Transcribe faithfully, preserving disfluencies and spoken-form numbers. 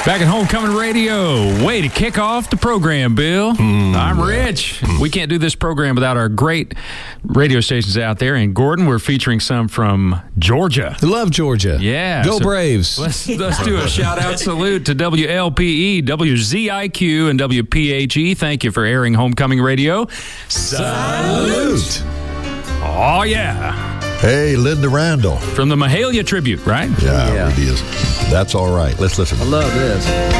Back at Homecoming Radio, way to kick off the program, Bill. Mm, I'm Rich. Mm. We can't do this program without our great radio stations out there. And Gordon, we're featuring some from Georgia. I love Georgia. Yeah. Go so Braves. Let's, let's do a shout-out salute to W L P E, W Z I Q, and W P H E. Thank you for airing Homecoming Radio. Salute. Oh, yeah. Hey, Linda Randall. From the Mahalia Tribute, right? Yeah, yeah, it is. That's all right. Let's listen. I love this.